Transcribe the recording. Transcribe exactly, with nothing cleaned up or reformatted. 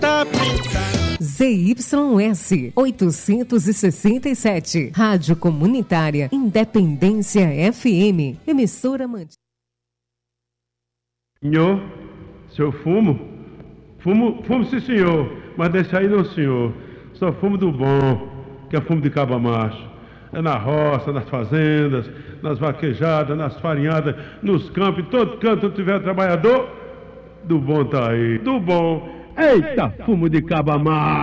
Z Y S oitocentos e sessenta e sete, Rádio Comunitária Independência F M, emissora mantida. Senhor, seu fumo? Fumo, fumo sim, senhor, mas deixa aí não, senhor. Só fumo do bom, que é fumo de caba macho. É na roça, nas fazendas, nas vaquejadas, nas farinhadas, nos campos, em todo canto onde tiver trabalhador, do bom tá aí, do bom. Eita, fumo de caba macho!